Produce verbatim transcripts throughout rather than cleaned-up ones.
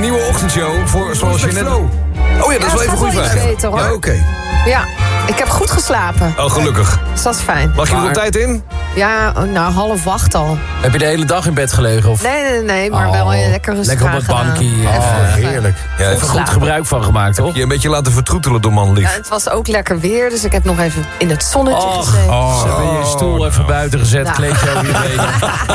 nieuwe ochtendshow voor zoals je net... Flow. Oh ja, dat is wel even een goede vraag. Weten, hoor. Ja, oké. Okay. Ja, ik heb goed geslapen. Oh, gelukkig. Dus dat is fijn. Lag je er op tijd in? Ja, nou, half acht al. Heb je de hele dag in bed gelegen? Of? Nee, nee, nee, maar Oh, wel een lekker rustig lekker op het aangedaan. bankje. Even, Oh, even- heerlijk. Ja, Even goed gebruik van gemaakt, toch? Je een beetje laten vertroetelen door man Ja, lief. het was ook lekker weer, dus ik heb nog even in het zonnetje Och, gezeten. oh, ze hebben je stoel even buiten gezet, Nou. kleedje over je benen.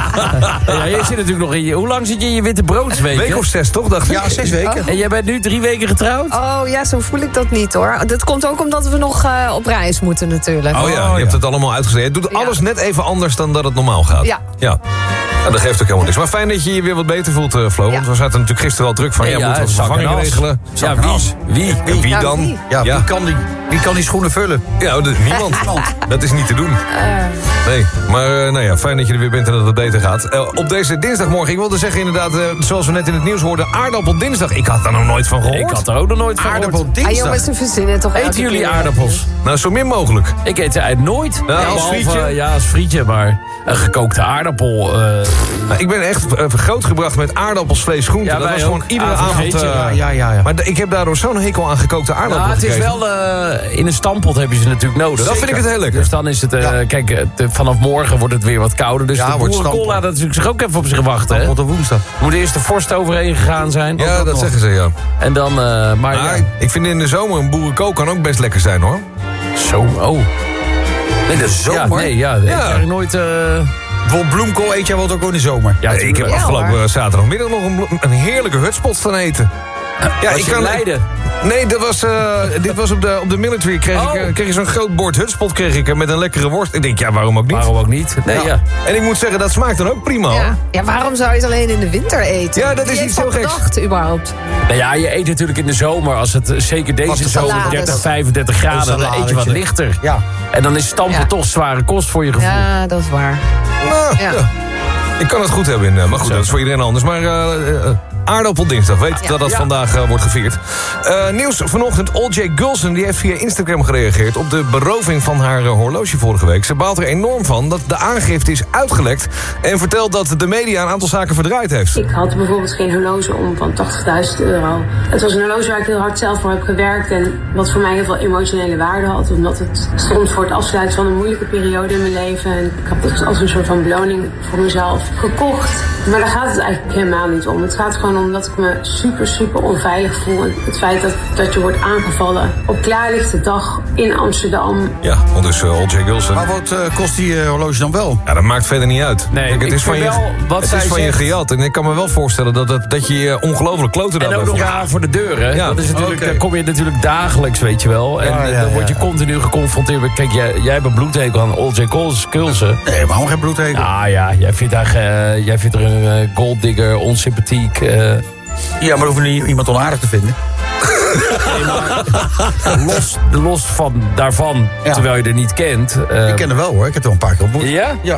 Ja, jij zit natuurlijk nog in je... Hoe lang zit je in je witte broodsweek? Week of zes, toch? Dacht ik? Ja, zes weken. En jij bent nu drie weken getrouwd? Oh ja, zo voel ik dat niet hoor. Dat komt ook omdat we nog uh, op reis moeten natuurlijk. Oh ja, je hebt het allemaal uitgezet. Je doet Ja. alles net even anders dan dat het normaal gaat. Ja. Ja. Nou, dat geeft ook helemaal niks. Maar fijn dat je je weer wat beter voelt, uh, Flo. Ja. Want we zaten natuurlijk gisteren al druk van... Nee, ja, ja, moeten we een zak en vervanging as. regelen. Ja, wie? Wie? En wie Ja, dan? wie? Ja, Ja. Wie, kan die, wie kan die schoenen vullen? Ja, dat- niemand. Dat is niet te doen. Nee, maar uh, nou ja, fijn dat je er weer bent en dat het beter gaat. Uh, op deze dinsdagmorgen, ik wilde zeggen inderdaad... Uh, zoals we net in het nieuws hoorden, aardappeldinsdag. Ik had daar nog nooit van gehoord. Ik had er ook nog nooit van gehoord. Ah Aardappeldinsdag. jongens, ze verzinnen toch elke Eten jullie keer. aardappels? Nou, zo min mogelijk. Ik eet ze eigenlijk nooit. Ja, Ja, als behalve, frietje? Ja, als frietje, maar een gekookte aardappel. uh, Nou, ik ben echt uh, grootgebracht met aardappels, vlees, groenten. Ja, dat wij was gewoon ook. iedere avond... Avondgeetje, uh, Ja, ja, ja. ja. Maar d- ik heb daardoor zo'n hekel aan gekookte aardappelen Nou, het is gekregen. wel... uh, in een stampot heb je ze natuurlijk nodig. Dat vind ik het heel lekker. Dus dan is het... uh, Ja. Kijk, uh, de- vanaf morgen wordt het weer wat kouder. Dus Ja, de wordt boerenkool stampot. laat natuurlijk zich ook even op zich wachten. Hè? Tot de woensdag. Moet eerst de vorst overheen gegaan zijn. Ja, Ook dat nog. zeggen ze, ja. En dan... uh, maar Maar ja, ik vind in de zomer een boerenkool kan ook best lekker zijn, hoor. zo... Oh. Nee, de zomer? Ja, nee, ja. Ik Ja. heb nooit... Uh, Bijvoorbeeld bloemkool eet jij wel ook in de zomer. ja, ik heb Ja, afgelopen hoor. zaterdagmiddag nog een, blo- een heerlijke hutspot staan eten. Ja, Was je in Leiden? Nee, dat was, uh, dit was op de, op de military. Kreeg, Oh. ik, uh, kreeg je zo'n groot bord hutspot kreeg ik, uh, met een lekkere worst. Ik denk, ja, waarom ook niet? Waarom ook niet? Nee, ja. Ja. En ik moet zeggen, dat smaakt dan ook prima, hoor. Ja. ja, waarom zou je het alleen in de winter eten? Ja, dat is Wie iets heeft heel dat geks. bedacht überhaupt? Nou ja, je eet natuurlijk in de zomer, als het uh, zeker deze Vaste zomer salades. dertig, vijfendertig graden, dan Een eet je wat saladetje. lichter. Ja. En dan is stampen Ja. toch zware kost voor je gevoel. Ja, dat is waar. Nou, Ja. ja. Ik kan het goed hebben, in, uh, maar goed, Zo. dat is voor iedereen anders. Maar uh, uh, aardappeldinsdag, weet Ja. dat dat Ja. vandaag uh, wordt gevierd. Uh, nieuws vanochtend, O J Gulson die heeft via Instagram gereageerd... op de beroving van haar uh, horloge vorige week. Ze baalt er enorm van dat de aangifte is uitgelekt... en vertelt dat de media een aantal zaken verdraaid heeft. Ik had bijvoorbeeld geen horloge om van tachtigduizend euro. Het was een horloge waar ik heel hard zelf voor heb gewerkt... en wat voor mij heel veel emotionele waarde had... omdat het stond voor het afsluiten van een moeilijke periode in mijn leven... en ik had het als een soort van beloning voor mezelf gekocht. Maar daar gaat het eigenlijk helemaal niet om. Het gaat gewoon om dat ik me super, super onveilig voel. En het feit dat, dat je wordt aangevallen op klaarlichte dag in Amsterdam... Ja, want dus uh, O J Gulson... Maar wat uh, kost die uh, horloge dan wel? Ja, dat maakt verder niet uit. Nee, Kijk, het ik is van, vind je, wel wat het zij is van je zegt. gejat. En ik kan me wel voorstellen dat, dat, dat je je ongelooflijk kloten En ook daarover nog voelt. aan voor de deur, hè? Ja. Dat is natuurlijk, Oké. Daar kom je natuurlijk dagelijks, weet je wel. En Ja, eh, ja, dan word je ja. continu geconfronteerd met... Kijk, jij, jij hebt een bloedhekel aan O J Gulson. Nee, waarom geen bloedhekel? Ah ja, jij vindt haar, uh, jij vindt er een uh, golddigger, onsympathiek... Uh, Ja, maar hoeven niet iemand onaardig te vinden. nee, maar los, los van daarvan, Ja. terwijl je er niet kent... uh, Ik ken hem wel hoor, ik heb er wel een paar keer ontmoet. Ja? Ja.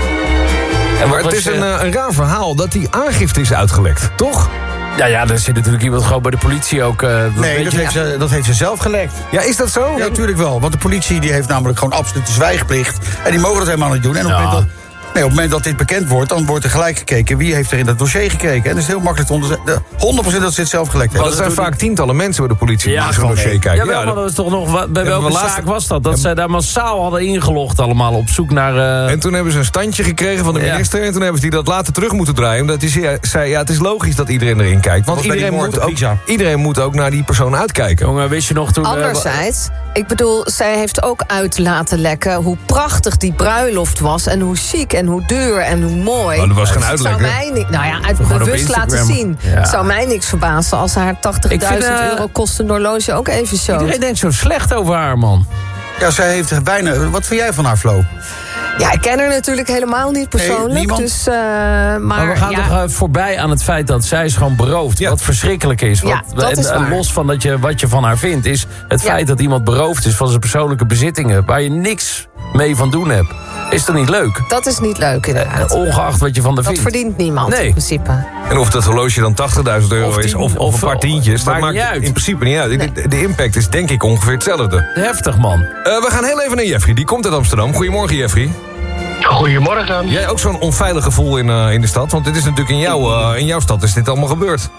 En Maar wat het was, is een, uh, uh, een raar verhaal dat die aangifte is uitgelekt, toch? Ja, ja, er zit natuurlijk iemand gewoon bij de politie ook... Uh, Nee, weet dat je- heeft, ze, dat heeft ze zelf gelekt. Ja, is dat zo? Ja, natuurlijk wel. Want de politie die heeft namelijk gewoon absolute zwijgplicht. En die mogen dat helemaal niet doen. En op, Ja. het moment dat, nee, op het moment dat dit bekend wordt, dan wordt er gelijk gekeken wie heeft er in dat dossier gekeken. En dat is heel makkelijk te onderzoeken. honderd procent dat ze het zelf gelekt Maar hebben. dat zijn vaak tientallen mensen bij de politie die Ja, naar zo'n gewoon, dossier nee. kijken. Ja, wel, maar dat is toch nog... wa- Bij we welke laatst- zaak was dat? Dat zij daar massaal hadden ingelogd allemaal op zoek naar... uh, En toen hebben ze een standje gekregen van de Ja. minister... en toen hebben ze die dat later terug moeten draaien... omdat hij zei, zei, ja, het is logisch dat iedereen erin kijkt. Want Was bij die iedereen moord moet, op ook, Pisa. iedereen moet ook naar die persoon uitkijken. Jongen, wist je nog toen... uh, Anderzijds, ik bedoel, zij heeft ook uit laten lekken... hoe prachtig die bruiloft was en hoe chic en hoe duur en hoe mooi. Oh, dat was geen Dus het zou uitlekker. mij ni- Nou ja, uit Gewoon op bewust laten Instagram. zien. Ja. Het zou mij niks verbazen als haar Ik tachtigduizend vind, uh, euro kostende horloge ook even zo. Iedereen denkt zo slecht over haar, man. Ja, zij heeft bijna... Wat vind jij van haar, Flo? Ja, ik ken haar natuurlijk helemaal niet persoonlijk. niemand? Dus, uh, maar, Maar we gaan ja, toch uh, voorbij aan het feit dat zij is gewoon beroofd. Ja. Wat verschrikkelijk is. Ja, Wat, dat en, is en waar. los van dat je, wat je van haar vindt... is het Ja. feit dat iemand beroofd is van zijn persoonlijke bezittingen... waar je niks mee van doen hebt. Is toch niet leuk? dat is niet leuk inderdaad. Ongeacht wat je van haar Dat vindt. verdient niemand Nee. in principe. En of dat horloge dan tachtigduizend euro Of is tien, of, of een of- paar tientjes... dat maakt maakt niet uit. in principe niet uit. De, de impact is denk ik ongeveer hetzelfde. Heftig, man. Uh, we gaan heel even naar Jeffrey. Die komt uit Amsterdam. Goedemorgen, Jeffrey. Goedemorgen. Jij ook zo'n onveilig gevoel in, uh, in de stad? Want dit is natuurlijk in, jou, uh, in jouw stad is dit allemaal gebeurd.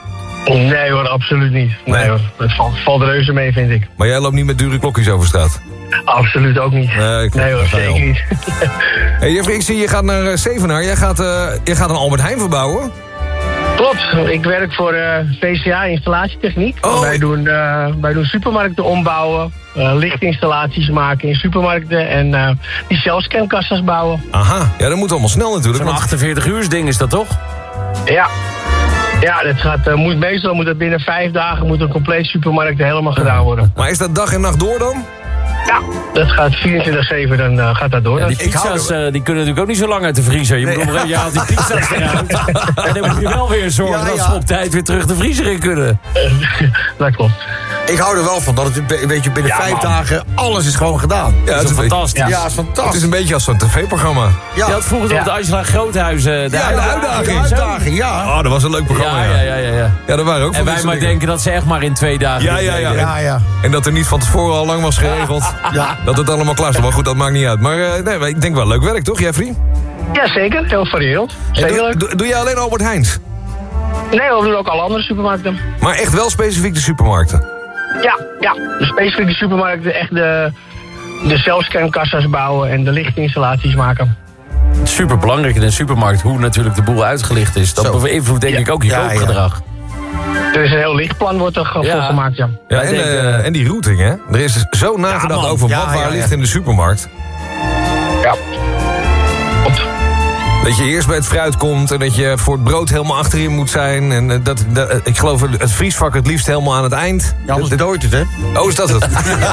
Nee hoor, absoluut niet. Nee, Nee. hoor, het valt, valt reuze mee, vind ik. Maar jij loopt niet met dure klokjes over straat. Absoluut ook niet. Nee, ik- nee hoor, dat ga je zeker al. niet. Hey Jeffrey, ik zie je gaat naar uh, Zevenaar. Jij gaat, uh, jij gaat een Albert Heijn verbouwen? Klopt, ik werk voor uh, V C A Installatietechniek. Oh. Wij, doen, uh, wij doen supermarkten ombouwen, uh, lichtinstallaties maken in supermarkten en uh, die zelfscankassa's bouwen. Aha, ja, dat moet allemaal snel natuurlijk. Zo'n want- achtenveertig uur ding is dat toch? Ja. Ja, dat gaat, uh, moet, meestal moet dat binnen vijf dagen moet een compleet supermarkt helemaal gedaan worden. Maar is dat dag en nacht door dan? Ja, dat gaat vierentwintig zeven, dan uh, gaat dat door. Ja, die Ik hou pizza's eh, die kunnen natuurlijk ook niet zo lang uit de vriezer. Je moet op een gegeven moment, je haalt die pizza's eruit. En dan moet je wel weer zorgen Ja, dat ja. ze op tijd weer terug de vriezer in kunnen. Dat klopt. Ik hou er wel van dat het een beetje binnen Ja, vijf man. dagen alles is gewoon gedaan. Ja, Dat is het, fantastisch. Ja, is het is fantastisch. een beetje als zo'n tv-programma. Je had vroeger Ja. op de Angela Groothuizen de, Ja, de uitdaging. De uitdaging, ja. Oh, dat was een leuk programma, Ja, ja. ja, ja, ja, ja. Ja, dat waren ook En van wij dit maar soort dingen. denken dat ze echt maar in twee dagen... Ja, dit ja, ja. deden. Ja, ja. En dat er niet van tevoren al lang was geregeld. Ja. Dat het allemaal klaar stond. Maar goed, dat maakt niet uit. Maar uh, nee, maar ik denk wel leuk werk, toch, Jeffrey? Ja, zeker. Heel variërend. En Zeker doe, leuk. doe, doe jij alleen Albert Heijns? Nee, we doen ook alle andere supermarkten. Maar echt wel specifiek de supermarkten? Ja, ja. Dus specifiek de supermarkten echt de, de zelfscankassa's bouwen en de lichtinstallaties maken. Super belangrijk in een supermarkt hoe natuurlijk de boel uitgelicht is. Dat Zo. beïnvloedt denk Ja. ik ook je Ja, ja. koopgedrag. Er is een heel lichtplan wordt er Ja. voor gemaakt, ja. Ja, Wij en, denken, eh, en die routing, hè? Er is dus zo nagedacht man. over Ja, wat waar ja, ja. ligt in de supermarkt. Ja. Klopt. Dat je eerst bij het fruit komt en dat je voor het brood helemaal achterin moet zijn. En eh, dat, dat, eh, ik geloof het vriesvak het liefst helemaal aan het eind. Ja, anders dooit het, hè? Oh, is dat het?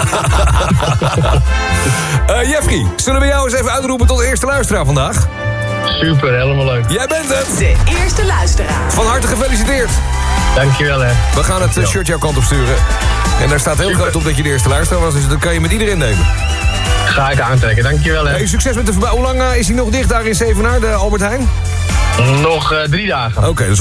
Eh, Jeffrey, zullen we jou eens even uitroepen tot eerste luisteraar vandaag? Super, helemaal leuk. Jij bent het! De eerste luisteraar. Van harte gefeliciteerd. Dankjewel, hè. We gaan het eh, shirt jouw kant op sturen. En daar staat heel Super. groot op dat je de eerste luisteraar was. Dus dat kan je met iedereen nemen. Ga ik aantrekken. Dankjewel, hè. Hey, succes met de verbouw. Hoe lang eh, is hij nog dicht daar in Zevenaar, de Albert Heijn? Nog uh, drie dagen. Oké, dus